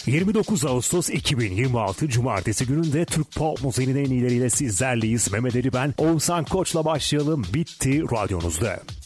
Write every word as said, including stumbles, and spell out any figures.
yirmi dokuz Ağustos iki bin yirmi altı Cumartesi gününde Türk pop müziğinin en iyileriyle sizlerleyiz. Mehmet Ali ben, Oğuzhan Koç'la başlayalım. Bitti radyonuzda.